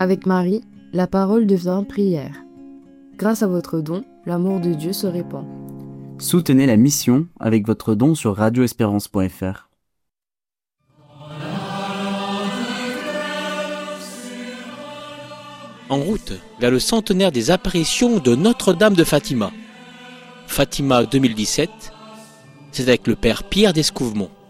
Avec Marie, la parole devient prière. Grâce à votre don, l'amour de Dieu se répand. Soutenez la mission avec votre don sur radioespérance.fr. En route vers le centenaire des apparitions de Notre-Dame de Fatima. Fatima 2017, c'est avec le Père Pierre d'Escouvemont.